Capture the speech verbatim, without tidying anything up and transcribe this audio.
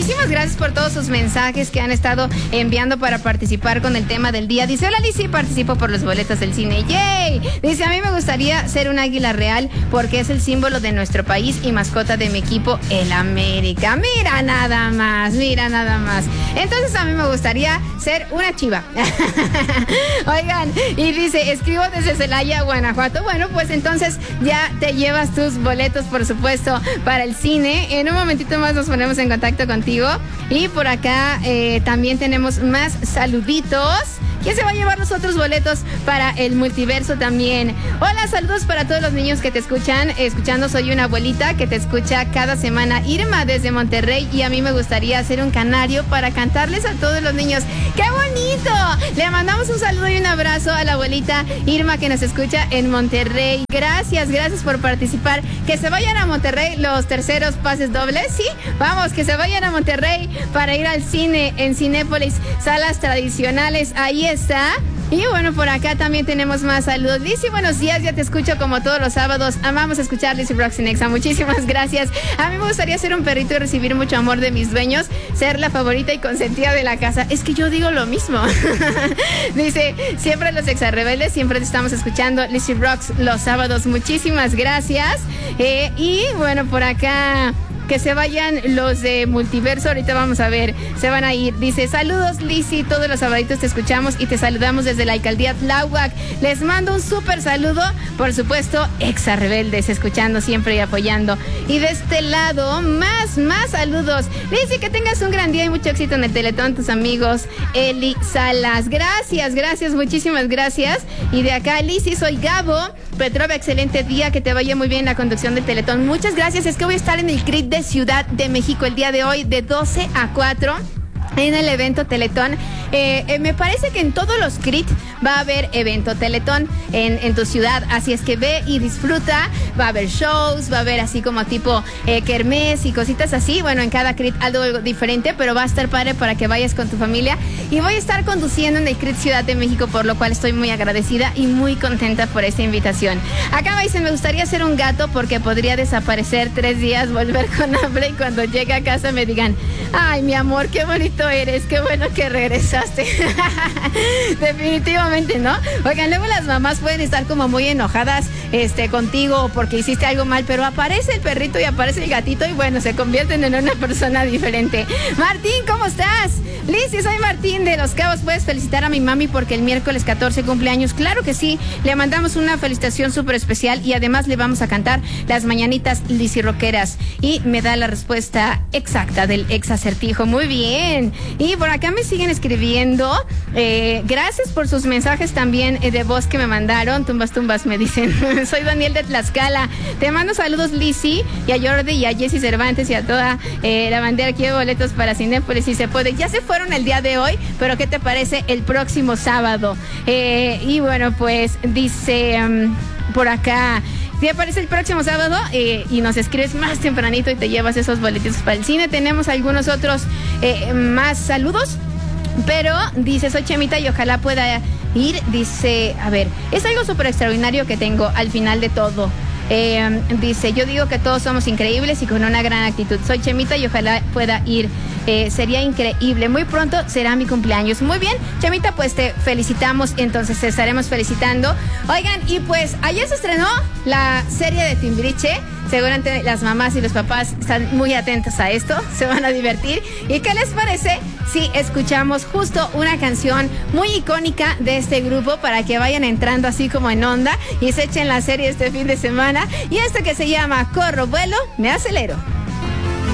muchísimas gracias por todos sus mensajes que han estado enviando para participar con el tema del día. Dice, hola Lizzy, participo por los boletos del cine. ¡Yay! Dice, a mí me gustaría ser un águila real porque es el símbolo de nuestro país y mascota de mi equipo, el América. Mira nada más, mira nada más. Entonces a mí me gustaría ser una chiva. Oigan, y dice, escribo desde Celaya, Guanajuato. Bueno, pues entonces ya te llevas tus boletos, por supuesto, para el cine. En un momentito más nos ponemos en contacto contigo. Y por acá eh, también tenemos más saluditos. ¿Quién se va a llevar los otros boletos para el multiverso también? Hola, saludos para todos los niños que te escuchan. Escuchando, soy una abuelita que te escucha cada semana. Irma desde Monterrey, y a mí me gustaría hacer un canario para cantarles a todos los niños. ¡Qué bonito! Le mandamos un saludo y un abrazo a la abuelita Irma que nos escucha en Monterrey. Gracias, gracias por participar. Que se vayan a Monterrey los terceros pases dobles, ¿sí? Vamos, que se vayan a Monterrey para ir al cine en Cinépolis, salas tradicionales. Ahí está. Y bueno, por acá también tenemos más saludos. Lizzy, buenos días, ya te escucho como todos los sábados. Amamos escuchar Lizzy Rocks en Exa. Muchísimas gracias. A mí me gustaría ser un perrito y recibir mucho amor de mis dueños, ser la favorita y consentida de la casa. Es que yo digo lo mismo. Dice, siempre los Exa Rebeldes, siempre te estamos escuchando Lizzy Rocks los sábados. Muchísimas gracias. Eh, y bueno, por acá... Que se vayan los de Multiverso, ahorita vamos a ver, se van a ir. Dice, saludos Lizzy, todos los sabaditos te escuchamos y te saludamos desde la alcaldía Tláhuac. Les mando un súper saludo, por supuesto, Exa Rebeldes, escuchando siempre y apoyando. Y de este lado, más, más saludos. Lizzy, que tengas un gran día y mucho éxito en el Teletón, tus amigos Eli Salas. Gracias, gracias, muchísimas gracias. Y de acá, Lizzy, soy Gabo Petrova, excelente día, que te vaya muy bien la conducción del Teletón. Muchas gracias, es que voy a estar en el C R I T de Ciudad de México el día de hoy de doce a cuatro en el evento Teletón. Eh, eh, me parece que en todos los C R I T va a haber evento Teletón en, en tu ciudad, así es que ve y disfruta. Va a haber shows, va a haber así como tipo eh, kermés y cositas así. Bueno, en cada C R I T algo diferente, pero va a estar padre para que vayas con tu familia. Y voy a estar conduciendo en el C R I T Ciudad de México, por lo cual estoy muy agradecida y muy contenta por esta invitación. Acá me dicen, me gustaría ser un gato porque podría desaparecer tres días, volver con hambre y cuando llegue a casa me digan, ay, mi amor, qué bonito eres, qué bueno que regresaste. Definitivamente, ¿no? Oigan, luego las mamás pueden estar como muy enojadas este, contigo porque hiciste algo mal, pero aparece el perrito y aparece el gatito y bueno, se convierten en una persona diferente. Martín, ¿cómo estás? Lizzy, soy Martín de Los Cabos. ¿Puedes felicitar a mi mami porque el miércoles catorce cumpleaños? Claro que sí, le mandamos una felicitación súper especial y además le vamos a cantar las mañanitas Lizzy Rockeras. Y me da la respuesta exacta del ex acertijo. Muy bien. Y por acá me siguen escribiendo. Eh, gracias por sus mensajes también eh, de voz que me mandaron. Tumbas, tumbas, me dicen. Soy Daniel de Tlaxcala. Te mando saludos, Lizzy, y a Jordi y a Jessy Cervantes y a toda eh, la bandera. Quiero boletos para Cinépolis si se puede. Ya se fueron el día de hoy, pero ¿qué te parece el próximo sábado? Eh, y bueno, pues dice um, por acá... Si aparece el próximo sábado eh, y nos escribes más tempranito y te llevas esos boletitos para el cine. Tenemos algunos otros eh, más saludos, pero dice, soy Chemita y ojalá pueda ir. Dice, a ver, es algo súper extraordinario que tengo al final de todo. Eh, dice, yo digo que todos somos increíbles y con una gran actitud. Soy Chemita y ojalá pueda ir. Eh, sería increíble. Muy pronto será mi cumpleaños. Muy bien, Chemita, pues te felicitamos. Entonces te estaremos felicitando. Oigan, y pues ayer se estrenó la serie de Timbiriche. Seguramente las mamás y los papás están muy atentos a esto. Se van a divertir. ¿Y qué les parece si escuchamos justo una canción muy icónica de este grupo para que vayan entrando así como en onda y se echen la serie este fin de semana? Y esto que se llama Corro, Vuelo, Me Acelero.